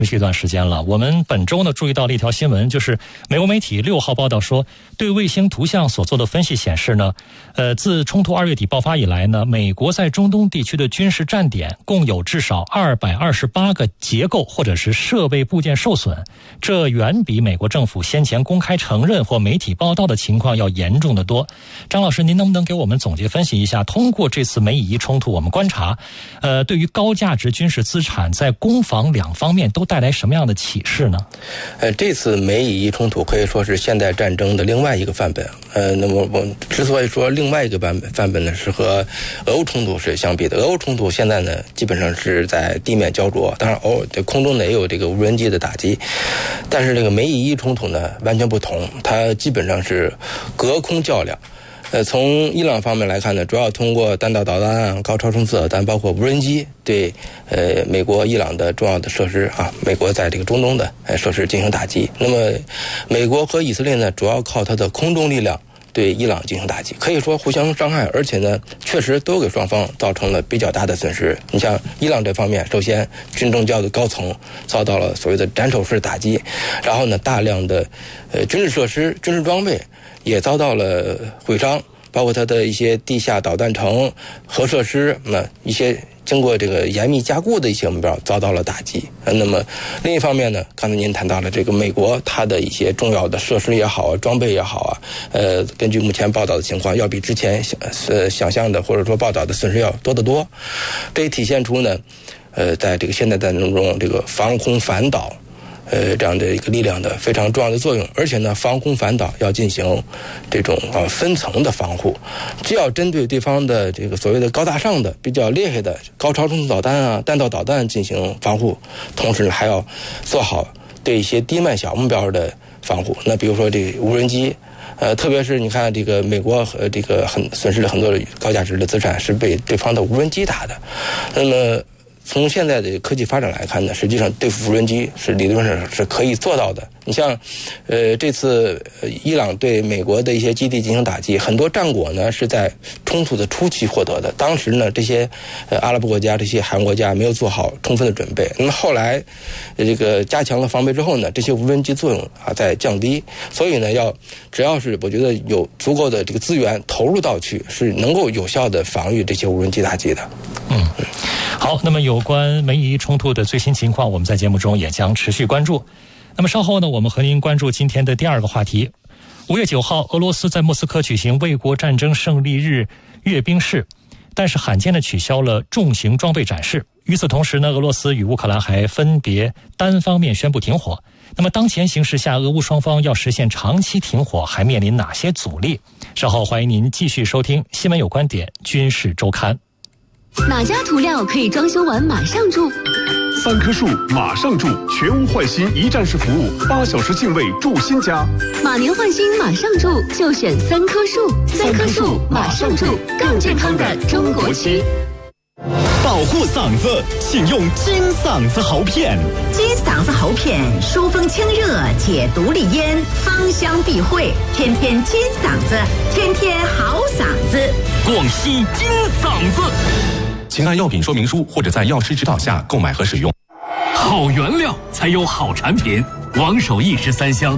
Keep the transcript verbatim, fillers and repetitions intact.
这段时间了，我们本周呢注意到了一条新闻，就是美国媒体六号报道说，对卫星图像所做的分析显示呢，呃，自冲突二月底爆发以来呢，美国在中东地区的军事站点共有至少二百二十八个结构或者是设备部件受损，这远比美国政府先前公开承认或媒体报道的情况要严重得多。张老师，您能不能给我们总结分析一下，通过这次美以伊冲突，我们观察，呃，对于高价值军事资产在攻防两方面都带来什么样的启示呢？ 呃，这次美以伊冲突可以说是现代战争的另外一个范本。呃，那么我之所以说另外一个版本范本呢，是和俄乌冲突是相比的。俄乌冲突现在呢，基本上是在地面焦灼，当然偶尔在空中呢也有这个无人机的打击，但是这个美以伊冲突呢完全不同，它基本上是隔空较量。呃，从伊朗方面来看呢，主要通过弹道导弹、高超声速导弹，包括无人机，对呃美国、伊朗的重要的设施啊，美国在这个中东的呃设施进行打击。那么，美国和以色列呢，主要靠它的空中力量对伊朗进行打击，可以说互相伤害，而且呢，确实都给双方造成了比较大的损失。你像伊朗这方面，首先军政教的高层遭到了所谓的斩首式打击，然后呢，大量的呃军事设施、军事装备也遭到了毁伤，包括它的一些地下导弹城、核设施，那一些经过这个严密加固的一些目标遭到了打击。那么另一方面呢，刚才您谈到了这个美国它的一些重要的设施也好啊，装备也好啊，呃，根据目前报道的情况，要比之前想呃想象的或者说报道的损失要多得多。这也体现出呢，呃，在这个现代战争中，这个防空反导。呃，这样的一个力量的非常重要的作用，而且呢，防空反导要进行这种啊分层的防护，既要针对对方的这个所谓的高大上的、比较厉害的高超声速导弹啊、弹道导弹进行防护，同时呢，还要做好对一些低慢小目标的防护。那比如说这无人机，呃，特别是你看这个美国和这个很损失了很多高价值的资产，是被对方的无人机打的。那么从现在的科技发展来看呢，实际上对付无人机是理论上是可以做到的。你像，呃，这次伊朗对美国的一些基地进行打击，很多战果呢是在冲突的初期获得的。当时呢，这些呃阿拉伯国家、这些海洋国家没有做好充分的准备。那么后来，这个加强了防备之后呢，这些无人机作用啊在降低。所以呢，要只要是我觉得有足够的这个资源投入到去，是能够有效的防御这些无人机打击的。 嗯。好，那么有关美以伊冲突的最新情况，我们在节目中也将持续关注。那么稍后呢，我们和您关注今天的第二个话题。五月九号，俄罗斯在莫斯科举行卫国战争胜利日阅兵式，但是罕见的取消了重型装备展示。与此同时呢，俄罗斯与乌克兰还分别单方面宣布停火。那么当前形势下，俄乌双方要实现长期停火，还面临哪些阻力？稍后欢迎您继续收听《新闻有观点·军事周刊》。 哪家涂料可以装修完马上住？ 三棵树马上住，全屋换新一站式服务，八小时净位住新家。 马年换新马上住，就选三棵树。三棵树马上住，更健康的中国区。 保护嗓子，请用金嗓子喉片。 金嗓子喉片疏风清热，解毒利咽，芳香避秽，天天金嗓子，天天好嗓子。 广西金嗓子。请按药品说明书或者在药师指导下购买和使用。 好原料才有好产品，王守一石三香